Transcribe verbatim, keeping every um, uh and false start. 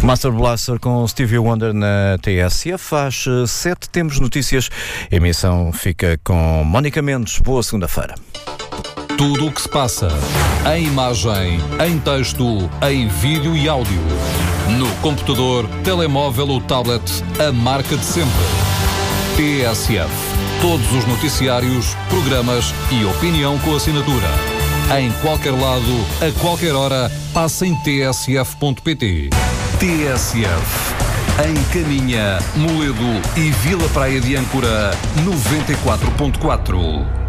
Master Blaster com Stevie Wonder na T S F. Às sete temos notícias. A emissão fica com Mónica Mendes. Boa segunda-feira. Tudo o que se passa, em imagem, em texto, em vídeo e áudio. No computador, telemóvel ou tablet, a marca de sempre. T S F. Todos os noticiários, programas e opinião com assinatura. Em qualquer lado, a qualquer hora, passa em t s f ponto p t. T S F. Em Caminha, Moledo e Vila Praia de Âncora, noventa e quatro ponto quatro.